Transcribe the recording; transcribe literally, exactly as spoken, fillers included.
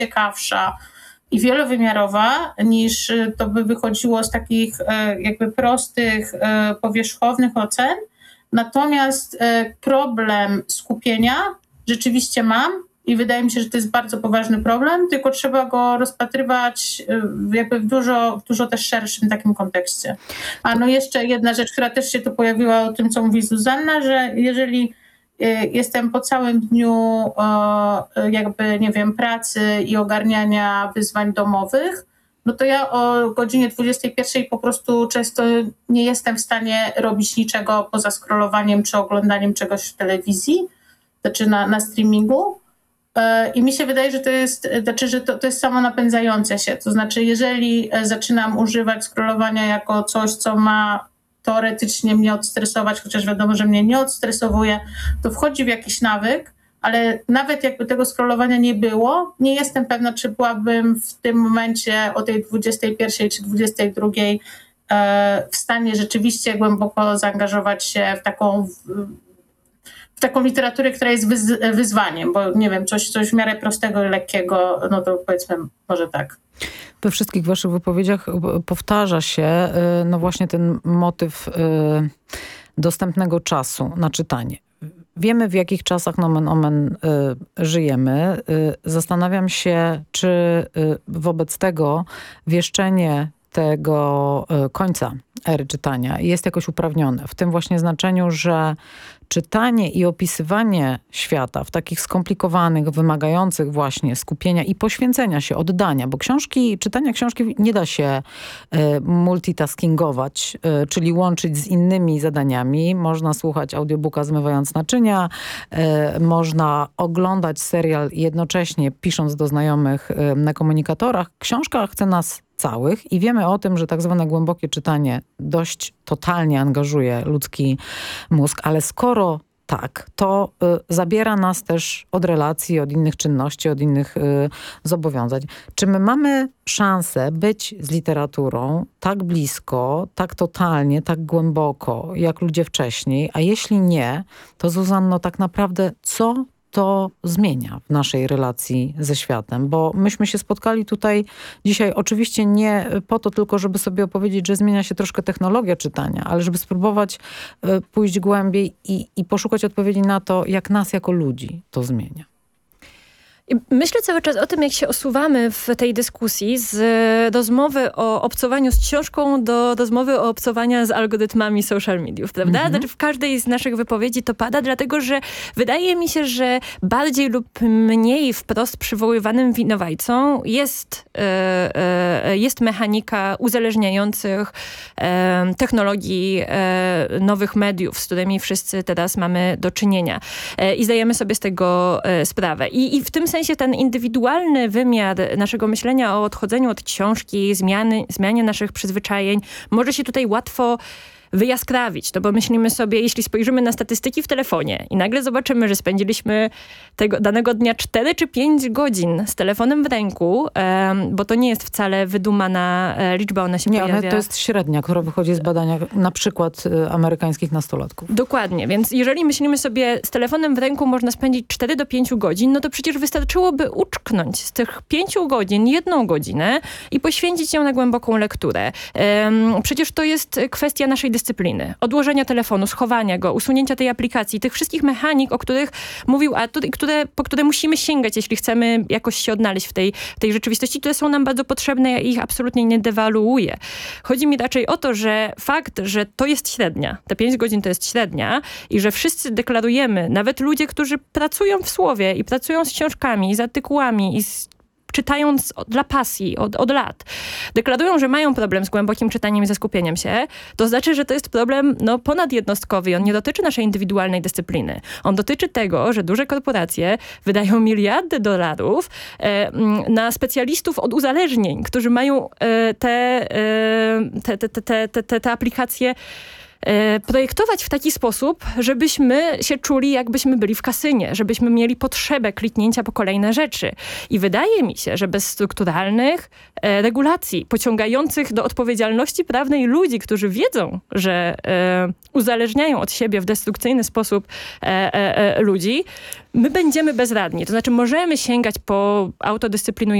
ciekawsza i wielowymiarowa, niż to by wychodziło z takich jakby prostych, powierzchownych ocen. Natomiast problem skupienia rzeczywiście mam i wydaje mi się, że to jest bardzo poważny problem, tylko trzeba go rozpatrywać jakby w dużo, w dużo też szerszym takim kontekście. A no jeszcze jedna rzecz, która też się tu pojawiła o tym, co mówi Zuzanna, że jeżeli jestem po całym dniu jakby, nie wiem, pracy i ogarniania wyzwań domowych, no to ja o godzinie dwudziestej pierwszej po prostu często nie jestem w stanie robić niczego poza scrollowaniem czy oglądaniem czegoś w telewizji, znaczy na, na streamingu. I mi się wydaje, że to jest, znaczy, że to, to jest samo napędzające się. To znaczy, jeżeli zaczynam używać scrollowania jako coś, co ma teoretycznie mnie odstresować, chociaż wiadomo, że mnie nie odstresowuje, to wchodzi w jakiś nawyk, ale nawet jakby tego scrollowania nie było, nie jestem pewna, czy byłabym w tym momencie o tej dwudziestej pierwszej czy dwudziestej drugiej w stanie rzeczywiście głęboko zaangażować się w taką w taką literaturę, która jest wyz- wyzwaniem, bo nie wiem, coś, coś w miarę prostego i lekkiego, no to powiedzmy może tak. We wszystkich waszych wypowiedziach powtarza się no właśnie ten motyw dostępnego czasu na czytanie. Wiemy, w jakich czasach nomen omen y, żyjemy. Y, zastanawiam się, czy y, wobec tego wieszczenie tego y, końca ery czytania jest jakoś uprawnione. W tym właśnie znaczeniu, że czytanie i opisywanie świata w takich skomplikowanych, wymagających właśnie skupienia i poświęcenia się, oddania, bo książki, czytania książki nie da się y, multitaskingować, y, czyli łączyć z innymi zadaniami. Można słuchać audiobooka zmywając naczynia, y, można oglądać serial jednocześnie pisząc do znajomych y, na komunikatorach. Książka chce nas całych i wiemy o tym, że tak zwane głębokie czytanie dość totalnie angażuje ludzki mózg, ale skoro tak, to y, zabiera nas też od relacji, od innych czynności, od innych y, zobowiązań. Czy my mamy szansę być z literaturą tak blisko, tak totalnie, tak głęboko, jak ludzie wcześniej? A jeśli nie, to Zuzanno, tak naprawdę co to zmienia w naszej relacji ze światem? Bo myśmy się spotkali tutaj dzisiaj oczywiście nie po to tylko, żeby sobie opowiedzieć, że zmienia się troszkę technologia czytania, ale żeby spróbować y, pójść głębiej i, i poszukać odpowiedzi na to, jak nas jako ludzi to zmienia. Myślę cały czas o tym, jak się osuwamy w tej dyskusji z rozmowy o obcowaniu z książką do rozmowy o obcowaniu z algorytmami social mediów, prawda? Mm-hmm. Znaczy w każdej z naszych wypowiedzi to pada, dlatego że wydaje mi się, że bardziej lub mniej wprost przywoływanym winowajcą jest, e, e, jest mechanika uzależniających e, technologii, e, nowych mediów, z którymi wszyscy teraz mamy do czynienia. E, I zdajemy sobie z tego e, sprawę. I, i w tym sensie ten indywidualny wymiar naszego myślenia o odchodzeniu od książki, zmiany, zmianie naszych przyzwyczajeń może się tutaj łatwo wyjaskrawić. To bo myślimy sobie, jeśli spojrzymy na statystyki w telefonie i nagle zobaczymy, że spędziliśmy tego danego dnia cztery czy pięć godzin z telefonem w ręku, um, bo to nie jest wcale wydumana e, liczba, ona się nie, pojawia. Nie, to jest średnia, która wychodzi z badania na przykład y, amerykańskich nastolatków. Dokładnie, więc jeżeli myślimy sobie, z telefonem w ręku można spędzić cztery do pięciu godzin, no to przecież wystarczyłoby uczknąć z tych pięciu godzin jedną godzinę i poświęcić ją na głęboką lekturę. Um, przecież to jest kwestia naszej dyscypliny. Odłożenia telefonu, schowania go, usunięcia tej aplikacji, tych wszystkich mechanik, o których mówił Artur i które, po które musimy sięgać, jeśli chcemy jakoś się odnaleźć w tej, tej rzeczywistości, które są nam bardzo potrzebne, ja ich absolutnie nie dewaluuję. Chodzi mi raczej o to, że fakt, że to jest średnia, te pięć godzin to jest średnia i że wszyscy deklarujemy, nawet ludzie, którzy pracują w słowie i pracują z książkami, z artykułami i z czytając dla pasji od, od lat, deklarują, że mają problem z głębokim czytaniem i ze skupieniem się, to znaczy, że to jest problem no, ponadjednostkowy. On nie dotyczy naszej indywidualnej dyscypliny. On dotyczy tego, że duże korporacje wydają miliardy dolarów e, na specjalistów od uzależnień, którzy mają e, te, e, te, te, te, te, te, te aplikacje e, projektować w taki sposób, żebyśmy się czuli, jakbyśmy byli w kasynie, żebyśmy mieli potrzebę kliknięcia po kolejne rzeczy. I wydaje mi się, że bez strukturalnych e, regulacji pociągających do odpowiedzialności prawnej ludzi, którzy wiedzą, że e, uzależniają od siebie w destrukcyjny sposób e, e, e, ludzi, my będziemy bezradni. To znaczy możemy sięgać po autodyscyplinujące